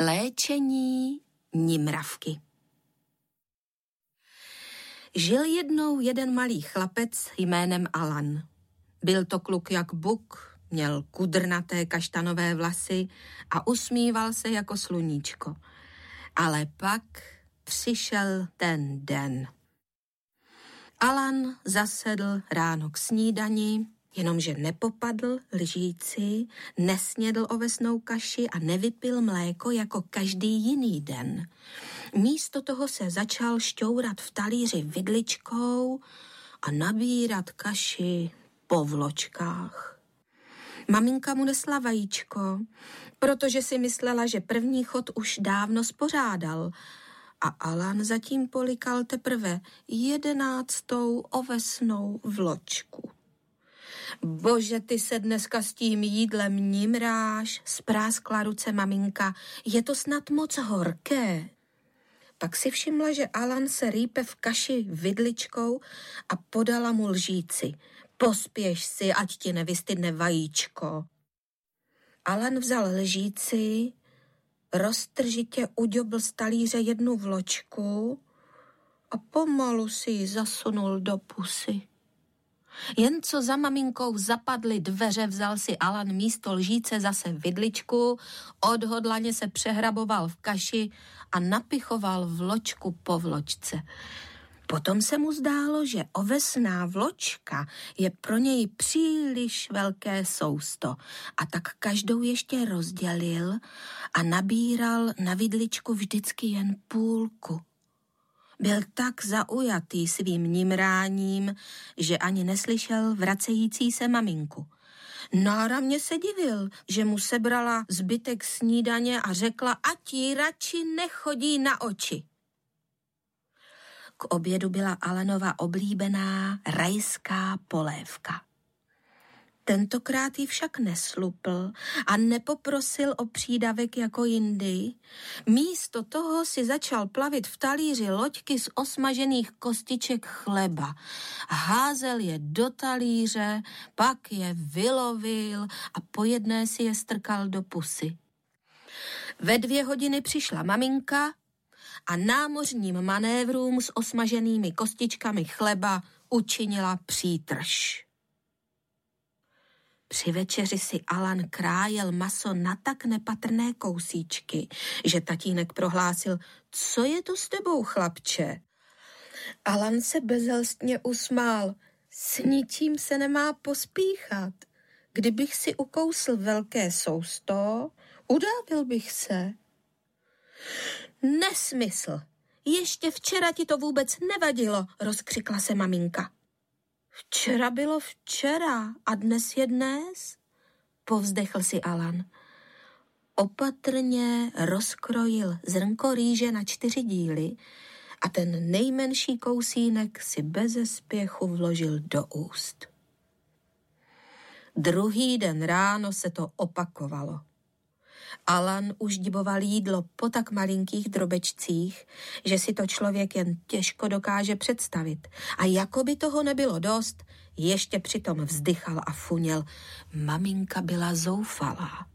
Léčení nimravky. Žil jednou jeden malý chlapec jménem Alan. Byl to kluk jak buk, měl kudrnaté kaštanové vlasy a usmíval se jako sluníčko. Ale pak přišel ten den. Alan zasedl ráno k snídani, jenomže nepopadl lžíci, nesnědl ovesnou kaši a nevypil mléko jako každý jiný den. Místo toho se začal šťourat v talíři vidličkou a nabírat kaši po vločkách. Maminka mu nesla vajíčko, protože si myslela, že první chod už dávno spořádal, a Alan zatím polikal teprve 11. ovesnou vločku. Bože, ty se dneska s tím jídlem nimráš, spráskla ruce maminka, je to snad moc horké. Pak si všimla, že Alan se rýpe v kaši vidličkou a podala mu lžíci. Pospěš si, ať ti nevystydne vajíčko. Alan vzal lžíci, roztržitě uďobl z talíře jednu vločku a pomalu si ji zasunul do pusy. Jen co za maminkou zapadly dveře, vzal si Alan místo lžíce zase vidličku, odhodlaně se přehraboval v kaši a napichoval vločku po vločce. Potom se mu zdálo, že ovesná vločka je pro něj příliš velké sousto a tak každou ještě rozdělil a nabíral na vidličku vždycky jen půlku. Byl tak zaujatý svým nimráním, že ani neslyšel vracející se maminku. Náramně se divil, že mu sebrala zbytek snídaně a řekla, ať jí radši nechodí na oči. K obědu byla Alanova oblíbená rajská polévka. Tentokrát ji však neslupl a nepoprosil o přídavek jako jindy. Místo toho si začal plavit v talíři loďky z osmažených kostiček chleba. Házel je do talíře, pak je vylovil a po jedné si je strkal do pusy. Ve 2 hodiny přišla maminka a námořním manévrům s osmaženými kostičkami chleba učinila přítrž. Při večeři si Alan krájel maso na tak nepatrné kousíčky, že tatínek prohlásil, co je to s tebou, chlapče? Alan se bezelstně usmál, s ničím se nemá pospíchat. Kdybych si ukousl velké sousto, udávil bych se. Nesmysl, ještě včera ti to vůbec nevadilo, rozkřikla se maminka. Včera bylo včera a dnes je dnes, povzdechl si Alan. Opatrně rozkrojil zrnko rýže na 4 díly a ten nejmenší kousínek si beze spěchu vložil do úst. Druhý den ráno se to opakovalo. Alan už diboval jídlo po tak malinkých drobečcích, že si to člověk jen těžko dokáže představit. A jako by toho nebylo dost, ještě přitom vzdychal a funěl. Maminka byla zoufalá.